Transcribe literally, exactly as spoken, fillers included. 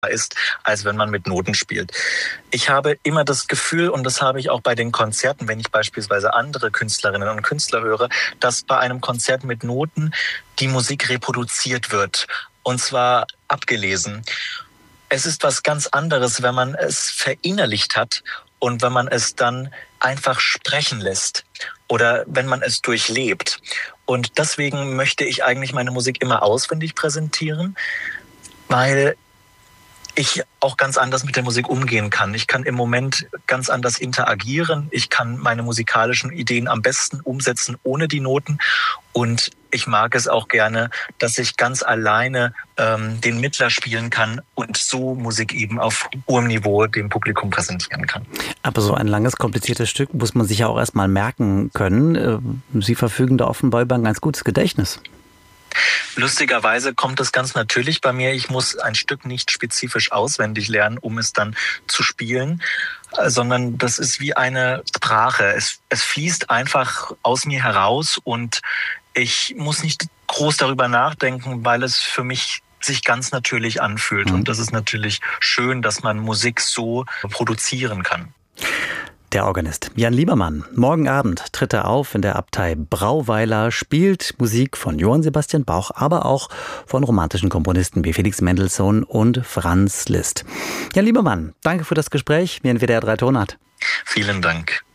ist, als wenn man mit Noten spielt. Ich habe immer das Gefühl, und das habe ich auch bei den Konzerten, wenn ich beispielsweise andere Künstlerinnen und Künstler höre, dass bei einem Konzert mit Noten die Musik reproduziert wird, und zwar abgelesen. Es ist was ganz anderes, wenn man es verinnerlicht hat und wenn man es dann einfach sprechen lässt oder wenn man es durchlebt. Und deswegen möchte ich eigentlich meine Musik immer auswendig präsentieren, weil ich auch ganz anders mit der Musik umgehen kann. Ich kann im Moment ganz anders interagieren. Ich kann meine musikalischen Ideen am besten umsetzen ohne die Noten. Und ich mag es auch gerne, dass ich ganz alleine ähm, den Mittler spielen kann und so Musik eben auf hohem Niveau dem Publikum präsentieren kann. Aber so ein langes, kompliziertes Stück muss man sich ja auch erstmal merken können. Sie verfügen da offenbar über ein ganz gutes Gedächtnis. Lustigerweise kommt es ganz natürlich bei mir. Ich muss ein Stück nicht spezifisch auswendig lernen, um es dann zu spielen, sondern das ist wie eine Sprache. Es, es fließt einfach aus mir heraus und ich muss nicht groß darüber nachdenken, weil es für mich sich ganz natürlich anfühlt. Mhm. Und das ist natürlich schön, dass man Musik so produzieren kann. Der Organist Jan Liebermann. Morgen Abend tritt er auf in der Abtei Brauweiler, spielt Musik von Johann Sebastian Bach, aber auch von romantischen Komponisten wie Felix Mendelssohn und Franz Liszt. Jan Liebermann, danke für das Gespräch. Mir in W D R drei Tonart. Vielen Dank.